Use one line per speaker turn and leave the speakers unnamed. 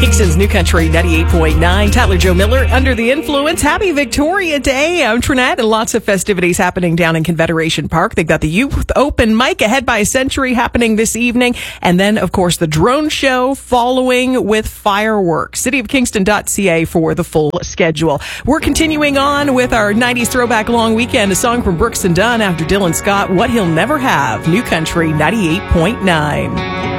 Kingston's New Country 98.9. Tyler Joe Miller, Under the Influence. Happy Victoria Day. I'm Trinette, and lots of festivities happening down in Confederation Park. They've got the Youth Open Mic Ahead by a Century happening this evening. And then, of course, the drone show following with fireworks. cityofkingston.ca for the full schedule. We're continuing on with our 90s Throwback Long Weekend, a song from Brooks and Dunn after Dylan Scott, What He'll Never Have. New Country 98.9.